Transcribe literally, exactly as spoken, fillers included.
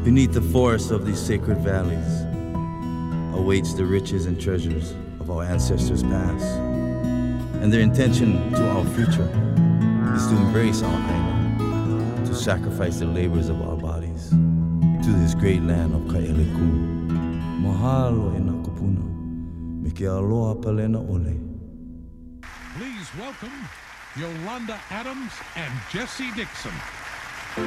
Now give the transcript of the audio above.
Beneath the forests of these sacred valleys awaits the riches and treasures of our ancestors past. And their intention to our future is to embrace our Aina, to sacrifice the labors of our bodies to this great land of Kaeleku. Mahalo e nā kupuna, me ke aloha palena ole. Please welcome Yolanda Adams and Jesse Dixon.